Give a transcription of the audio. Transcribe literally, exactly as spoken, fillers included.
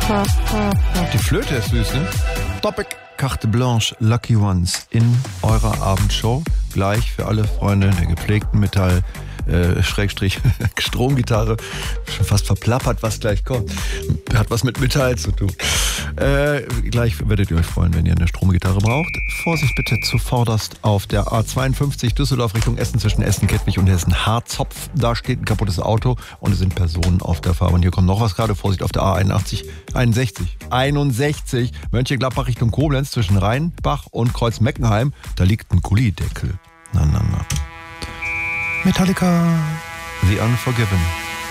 Die Flöte ist süß, ne? Topic. Carte Blanche, Lucky Ones in eurer Abendshow. Gleich für alle Freunde der gepflegten Metall, äh, Schrägstrich, Stromgitarre. Schon fast verplappert, was gleich kommt. Hat was mit Metall zu tun. Äh, gleich werdet ihr euch freuen, wenn ihr eine Stromgitarre braucht. Vorsicht bitte zuvorderst auf der A zweiundfünfzig Düsseldorf Richtung Essen zwischen Essen, Kettwig und Hessen Harzopf. Da steht ein kaputtes Auto und es sind Personen auf der Fahrbahn. Hier kommt noch was gerade. Vorsicht auf der A einundachtzig, einundsechzig, einundsechzig. Mönchengladbach Richtung Koblenz zwischen Rheinbach und Kreuz-Meckenheim. Da liegt ein Gullideckel. Na, na, na. Metallica, The Unforgiven.